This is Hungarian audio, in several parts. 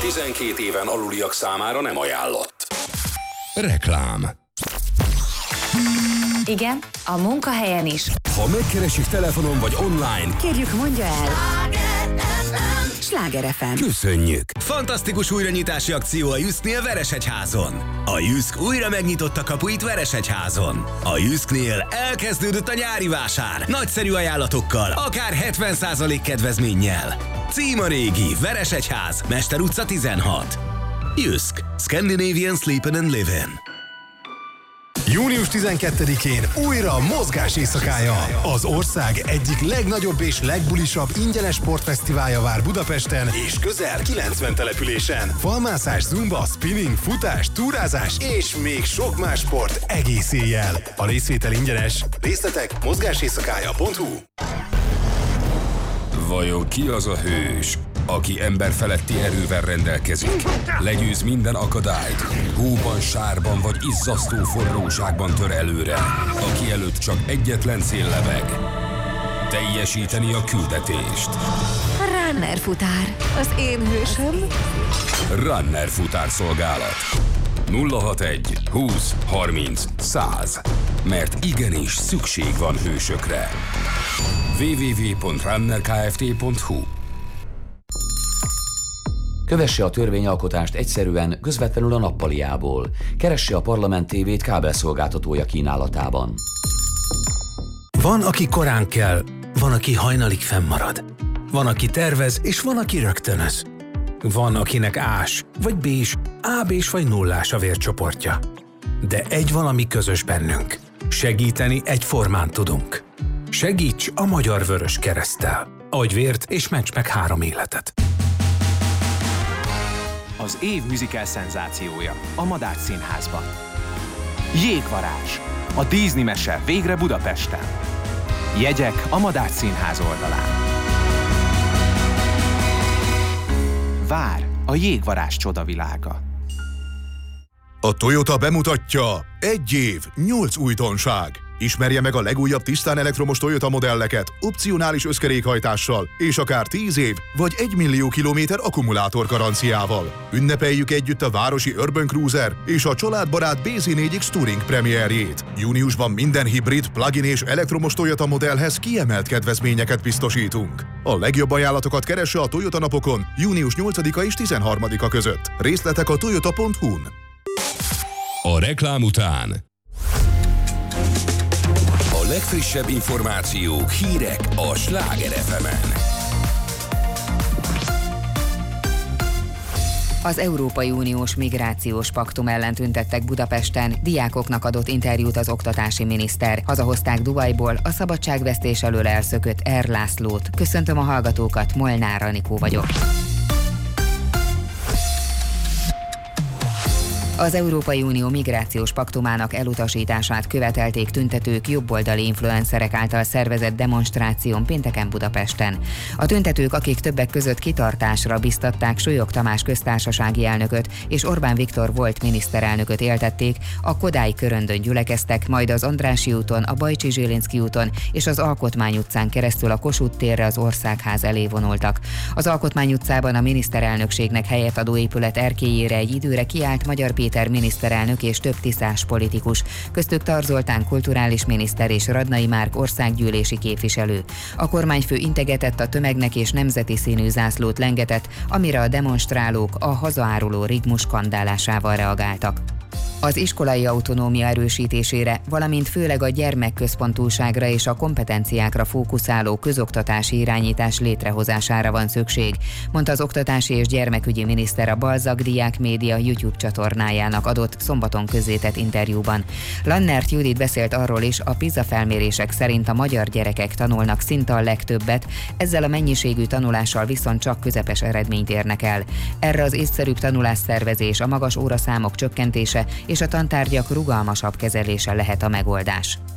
12 éven aluliak számára nem ajánlott. Reklám. Igen, a munkahelyen is. Ha megkeresik telefonon vagy online, Kérjük, mondja el. Sláger FM. Köszönjük! Fantasztikus újranyitási akció a Jysknél Veresegyházon. A Jysk újra megnyitotta kapuit Veresegyházon. A Jysknél elkezdődött a nyári vásár. Nagyszerű ajánlatokkal, akár 70% kedvezménnyel. Cím a régi, Veresegyház, Mester utca 16. Jysk. Scandinavian Sleepin' and Livin'. Június 12-én újra Mozgás éjszakája. Az ország egyik legnagyobb és legbulisabb ingyenes sportfesztiválja vár Budapesten és közel 90 településen. Falmászás, zumba, spinning, futás, túrázás és még sok más sport egész éjjel. A részvétel ingyenes. Részletek mozgáséjszakája.hu. Vajon ki az a hős, aki emberfeletti erővel rendelkezik? Legyőz minden akadályt, hóban, sárban vagy izzasztó forróságban tör előre, aki előtt csak egyetlen cél lebeg: teljesíteni a küldetést. Runner futár, az én hősöm. Runner futárszolgálat. 061 20 30 100. Mert igenis szükség van hősökre. www.runnerkft.hu. Kövesse a törvényalkotást egyszerűen, közvetlenül a nappaliából. Keresse a Parlament TV-t kábelszolgáltatója kínálatában. Van, aki korán kell, van, aki hajnalig fennmarad. Van, aki tervez, és van, aki rögtönöz. Van, akinek ás, vagy bés, AB-s vagy nullás a vércsoportja. De egy valami közös bennünk. Segíteni egyformán tudunk. Segíts a Magyar Vöröskereszttel. Adj vért és ments meg 3 életet. Az év musical szenzációja a Madách Színházban. Jégvarázs, a Disney mese végre Budapesten. Jegyek a Madách Színház oldalán. Vár a Jégvarázs csodavilága. A Toyota bemutatja 1 év, 8 újdonság. Ismerje meg a legújabb tisztán elektromos Toyota modelleket, opcionális összkerékhajtással, és akár 10 év vagy 1 millió kilométer akkumulátor garanciával. Ünnepeljük együtt a városi Urban Cruiser és a családbarát BZ4X Touring premierjét. Júniusban minden hibrid, plug-in és elektromos Toyota modellhez kiemelt kedvezményeket biztosítunk. A legjobb ajánlatokat keresse a Toyota napokon június 8-a és 13-a között. Részletek a toyota.hu-n. A reklám után a legfrissebb információk, hírek a Sláger FM-en. Az Európai Uniós Migrációs Paktum ellen tüntettek Budapesten, diákoknak adott interjút az oktatási miniszter. Hazahozták Dubajból a szabadságvesztés elől elszökött R. Lászlót. Köszöntöm a hallgatókat, Molnár Anikó vagyok. Az Európai Unió Migrációs Paktumának elutasítását követelték tüntetők jobboldali influencerek által szervezett demonstráción pénteken Budapesten. A tüntetők, akik többek között kitartásra biztatták Súlyog Tamás köztársasági elnököt és Orbán Viktor volt miniszterelnököt éltették, a Kodályi köröndön gyülekeztek, majd az Andrássy úton, a Bajcsy-Zsilinszky úton és az Alkotmány utcán keresztül a Kossuth térre az Országház elé vonultak. Az Alkotmány utcában a miniszterelnökségnek helyet adó épület erkélyére egy időre kiállt Magyar Péter miniszterelnök és több tisztás politikus, köztük Tar Zoltán kulturális miniszter és Radnai Márk országgyűlési képviselő. A kormányfő integetett a tömegnek és nemzeti színű zászlót lengetett, amire a demonstrálók a hazaáruló rigmus skandálásával reagáltak. Az iskolai autonómia erősítésére, valamint főleg a gyermekközpontúságra és a kompetenciákra fókuszáló közoktatási irányítás létrehozására van szükség, mondta az oktatási és gyermekügyi miniszter a Balzak Diák Média YouTube csatornájának adott szombaton közzétett interjúban. Lannert Judit beszélt arról is, a PISA felmérések szerint a magyar gyerekek tanulnak szinte a legtöbbet, ezzel a mennyiségű tanulással viszont csak közepes eredményt érnek el. Erre az észszerűbb tanulásszervezés, a magas óraszámok csökkentése és a tantárgyak rugalmasabb kezelése lehet a megoldás.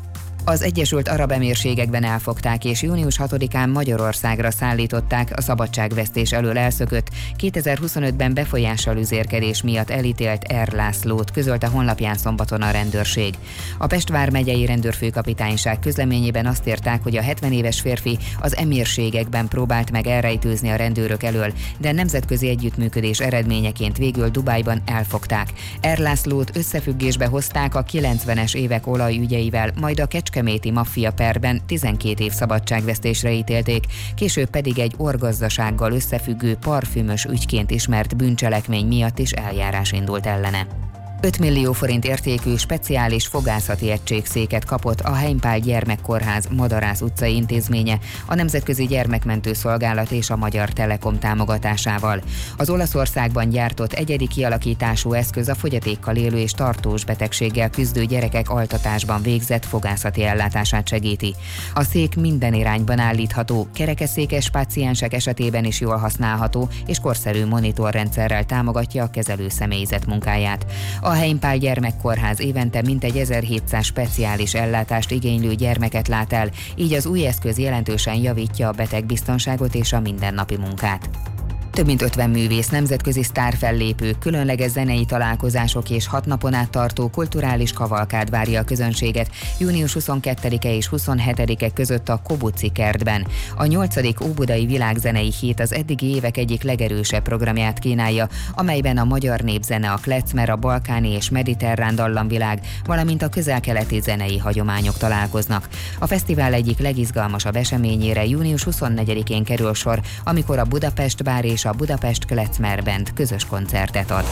Az Egyesült Arab Emírségekben elfogták és június 6-án Magyarországra szállították a szabadságvesztés elől elszökött, 2025-ben befolyással üzérkedés miatt elítélt R. Lászlót, közölte honlapján szombaton a rendőrség. A Pest vármegyei rendőrfőkapitányság közleményében azt írták, hogy a 70 éves férfi az emírségekben próbált meg elrejtőzni a rendőrök elől, de nemzetközi együttműködés eredményeként végül Dubájban elfogták. R. Lászlót összefüggésbe hozták a 90-es évek olajügyeivel, majd a kecskeméti maffia perben 12 év szabadságvesztésre ítélték, később pedig egy orgazdasággal összefüggő parfümös ügyként ismert bűncselekmény miatt is eljárás indult ellene. 5 millió forint értékű speciális fogászati egységszéket kapott a Heimpál Gyermekkórház Madarász utcai intézménye a Nemzetközi Gyermekmentő Szolgálat és a Magyar Telekom támogatásával. Az Olaszországban gyártott egyedi kialakítású eszköz a fogyatékkal élő és tartós betegséggel küzdő gyerekek altatásban végzett fogászati ellátását segíti. A szék minden irányban állítható, kerekesszékes páciensek esetében is jól használható és korszerű monitorrendszerrel támogatja a kezelő személyzet munkáját. A Heimpál Gyermekkórház évente mintegy 1700 speciális ellátást igénylő gyermeket lát el, így az új eszköz jelentősen javítja a betegbiztonságot és a mindennapi munkát. Több mint 50 művész, nemzetközi sztárfellépők, különleges zenei találkozások és 6 napon át tartó kulturális kavalkád várja a közönséget június 22-e és 27-e között a Kobuci kertben. A 8. Óbudai Világzenei Hét az eddigi évek egyik legerősebb programját kínálja, amelyben a magyar népzene, a klecmer, a balkáni és mediterrán dallamvilág, valamint a közel-keleti zenei hagyományok találkoznak. A fesztivál egyik legizgalmasabb eseményére június 24-én kerül sor, amikor a Budapest Bár és a Budapest Klecmer Band közös koncertet ad.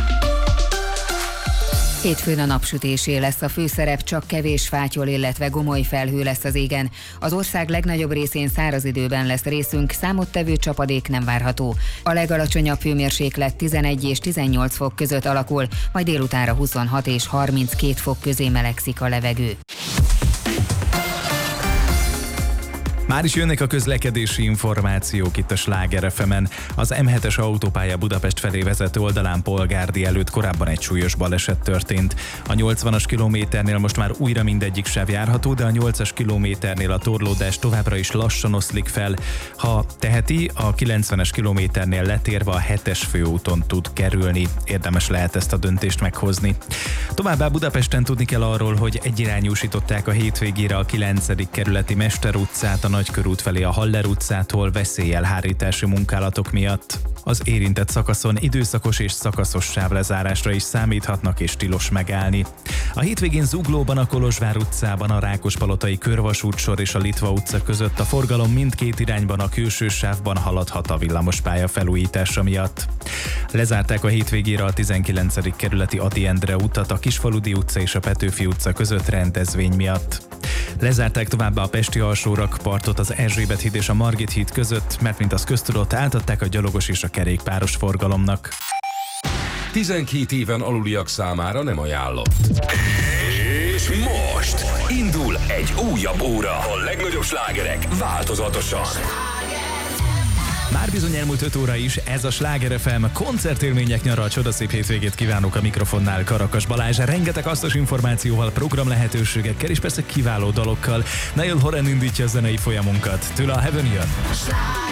Hétfőn a napsütésé lesz a főszerep, csak kevés fátyol, illetve gomoly felhő lesz az égen. Az ország legnagyobb részén száraz időben lesz részünk, számottevő csapadék nem várható. A legalacsonyabb hőmérséklet 11 és 18 fok között alakul, majd délutánra 26 és 32 fok közé melegszik a levegő. Már is jönnek a közlekedési információk itt a Sláger FM-en. Az M7-es autópálya Budapest felé vezető oldalán Polgárdi előtt korábban egy súlyos baleset történt. A 80-as kilométernél most már újra mindegyik sáv járható, de a 8-as kilométernél a torlódás továbbra is lassan oszlik fel. Ha teheti, a 90-es kilométernél letérve a 7-es főúton tud kerülni. Érdemes lehet ezt a döntést meghozni. Továbbá Budapesten tudni kell arról, hogy egyirányúsították a hétvégére a 9. kerületi Mester utcát, a Nagykörút felé a Haller utcától veszélyelhárítási munkálatok miatt. Az érintett szakaszon időszakos és szakaszos sávlezárásra is számíthatnak és tilos megállni. A hétvégén Zuglóban, a Kolozsvár utcában, a Rákospalotai körvasútsor és a Litva utca között a forgalom mindkét irányban a külső sávban haladhat a villamospálya felújítása miatt. Lezárták a hétvégére a 19. kerületi Ady Endre utat a Kisfaludy utca és a Petőfi utca között rendezvény miatt. Lezárták továbbá a Pesti alsórakpartot az Erzsébet híd és a Margit híd között, mert mint az köztudott, átadták a gyalogos és a kerékpáros forgalomnak. 12 éven aluliak számára nem ajánlott. És most indul egy újabb óra. A legnagyobb slágerek változatosan. Már bizony elmúlt 5 óra is, ez a Sláger FM, koncertélmények nyara, csodaszép hétvégét kívánok a mikrofonnál, Karakas Balázs, rengeteg hasznos információval, program lehetőségekkel és persze kiváló dalokkal. Niall Horan indítja a zenei folyamunkat, tőle a Heaven jön.